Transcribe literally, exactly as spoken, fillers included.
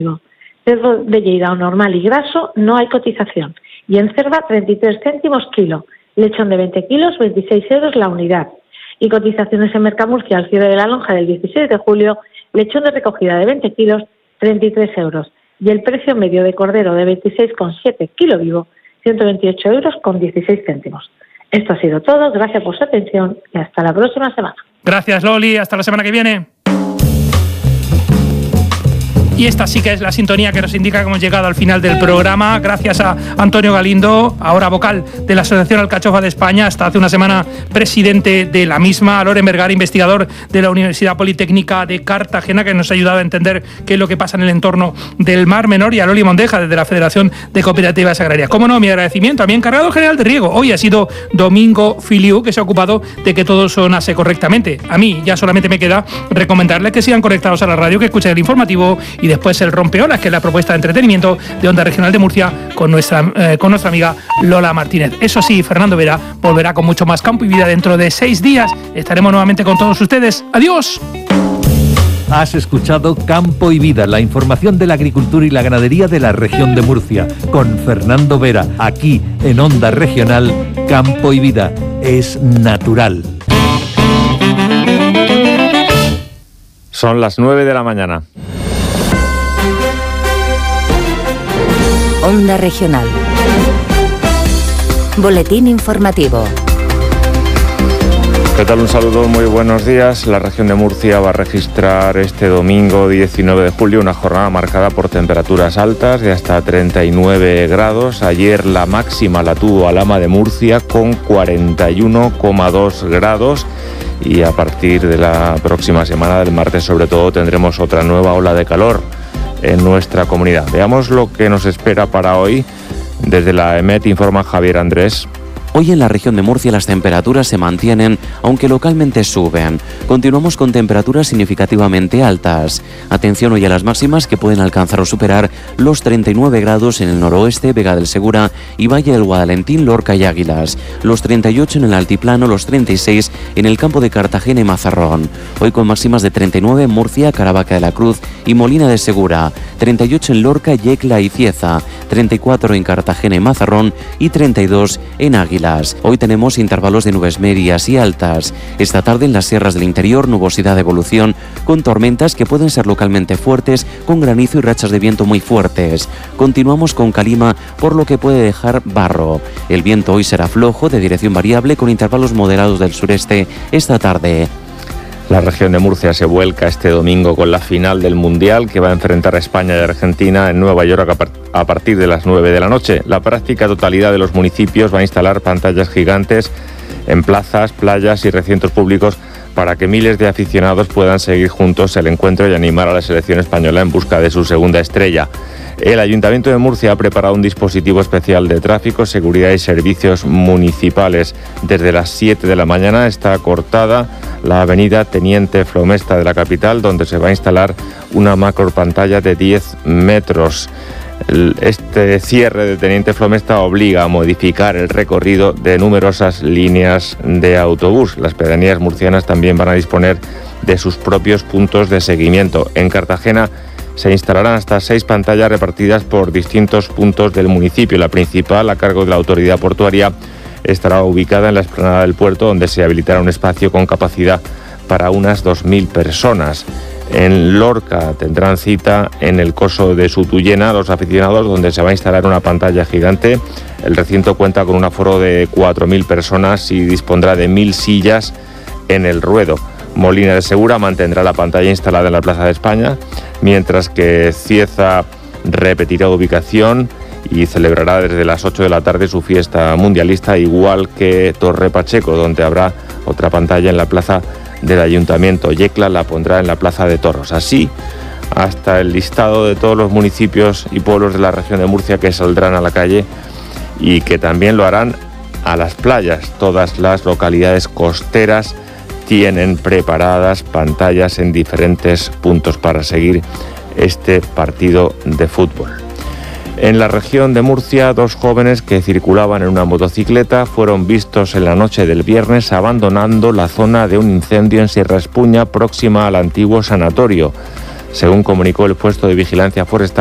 Cerdo de Lleida o normal y graso no hay cotización. Y en cerda treinta y tres céntimos kilo. Lechón de veinte kilos, veintiséis euros la unidad. Y cotizaciones en Mercamurcia al cierre de la lonja del dieciséis de julio, lechón de recogida de veinte kilos, treinta y tres euros. Y el precio medio de cordero de veintiséis coma siete kilo vivo, ciento veintiocho euros con dieciséis céntimos. Esto ha sido todo, gracias por su atención y hasta la próxima semana. Gracias, Loli, hasta la semana que viene. Y esta sí que es la sintonía que nos indica que hemos llegado al final del programa. Gracias a Antonio Galindo, ahora vocal de la Asociación Alcachofa de España, hasta hace una semana presidente de la misma. A Loren Vergara, investigador de la Universidad Politécnica de Cartagena, que nos ha ayudado a entender qué es lo que pasa en el entorno del Mar Menor. Y a Loli Mondeja, desde la Federación de Cooperativas Agrarias. Cómo no, mi agradecimiento a mi encargado general de riego. Hoy ha sido Domingo Filiu, que se ha ocupado de que todo sonase correctamente. A mí ya solamente me queda recomendarles que sigan conectados a la radio, que escuchen el informativo y después el Rompeolas, que es la propuesta de entretenimiento de Onda Regional de Murcia con nuestra, eh, con nuestra amiga Lola Martínez. Eso sí, Fernando Vera volverá con mucho más Campo y Vida dentro de seis días. Estaremos nuevamente con todos ustedes. ¡Adiós! Has escuchado Campo y Vida, la información de la agricultura y la ganadería de la región de Murcia, con Fernando Vera, aquí en Onda Regional. Campo y Vida es natural. Son las nueve de la mañana. Onda Regional. Boletín informativo. ¿Qué tal? Un saludo, muy buenos días. La región de Murcia va a registrar este domingo diecinueve de julio una jornada marcada por temperaturas altas de hasta treinta y nueve grados. Ayer la máxima la tuvo Alhama de Murcia con cuarenta y uno coma dos grados. Y a partir de la próxima semana, del martes sobre todo, tendremos otra nueva ola de calor en nuestra comunidad. Veamos lo que nos espera para hoy. Desde la E M E T informa Javier Andrés. Hoy en la región de Murcia las temperaturas se mantienen, aunque localmente suben. Continuamos con temperaturas significativamente altas. Atención hoy a las máximas, que pueden alcanzar o superar los treinta y nueve grados en el noroeste, Vega del Segura y Valle del Guadalentín, Lorca y Águilas. Los treinta y ocho en el altiplano, los treinta y seis en el campo de Cartagena y Mazarrón. Hoy con máximas de treinta y nueve en Murcia, Caravaca de la Cruz y Molina de Segura. treinta y ocho en Lorca, Yecla y Cieza. treinta y cuatro en Cartagena y Mazarrón y treinta y dos en Águilas. Hoy tenemos intervalos de nubes medias y altas. Esta tarde en las sierras del interior, nubosidad de evolución, con tormentas que pueden ser localmente fuertes, con granizo y rachas de viento muy fuertes. Continuamos con calima, por lo que puede dejar barro. El viento hoy será flojo, de dirección variable, con intervalos moderados del sureste esta tarde. La región de Murcia se vuelca este domingo con la final del Mundial, que va a enfrentar a España y Argentina en Nueva York a partir de las nueve de la noche. La práctica totalidad de los municipios va a instalar pantallas gigantes en plazas, playas y recintos públicos para que miles de aficionados puedan seguir juntos el encuentro y animar a la selección española en busca de su segunda estrella. El Ayuntamiento de Murcia ha preparado un dispositivo especial de tráfico, seguridad y servicios municipales. Desde las siete de la mañana está cortada la avenida Teniente Flomesta de la capital, donde se va a instalar una macropantalla de diez metros. Este cierre de Teniente Flomesta obliga a modificar el recorrido de numerosas líneas de autobús. Las pedanías murcianas también van a disponer de sus propios puntos de seguimiento. En Cartagena se instalarán hasta seis pantallas repartidas por distintos puntos del municipio. La principal, a cargo de la autoridad portuaria, estará ubicada en la explanada del puerto, donde se habilitará un espacio con capacidad para unas dos mil personas. En Lorca tendrán cita en el coso de Sutuyena los aficionados, donde se va a instalar una pantalla gigante. El recinto cuenta con un aforo de cuatro mil personas y dispondrá de mil sillas en el ruedo. Molina de Segura mantendrá la pantalla instalada en la Plaza de España, mientras que Cieza repetirá ubicación y celebrará desde las ocho de la tarde su fiesta mundialista, igual que Torre Pacheco, donde habrá otra pantalla en la plaza del Ayuntamiento. Yecla la pondrá en la Plaza de Toros. Así, hasta el listado de todos los municipios y pueblos de la región de Murcia que saldrán a la calle y que también lo harán a las playas. Todas las localidades costeras tienen preparadas pantallas en diferentes puntos para seguir este partido de fútbol. En la región de Murcia, dos jóvenes que circulaban en una motocicleta fueron vistos en la noche del viernes abandonando la zona de un incendio en Sierra Espuña, próxima al antiguo sanatorio. según comunicó el puesto de vigilancia forestal